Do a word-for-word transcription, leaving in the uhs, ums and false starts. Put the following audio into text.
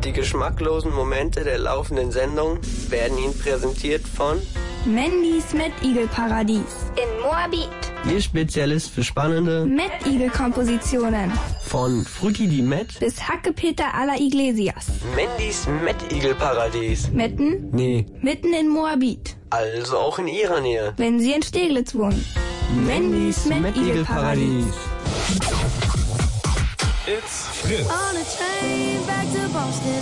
Die geschmacklosen Momente der laufenden Sendung werden Ihnen präsentiert von Mandys Mettigel-Paradies in Moabit. Ihr Spezialist für spannende Mettigel-Kompositionen von Frutti di Met bis Hackepeter à la Iglesias. Mandys Mettigel-Paradies. Mitten? Nee, Mitten in Moabit. also auch in Ihrer Nähe. Wenn Sie in Steglitz wohnen. Mandys Mettigel-Paradies. It's Fritz. On a train back to Boston.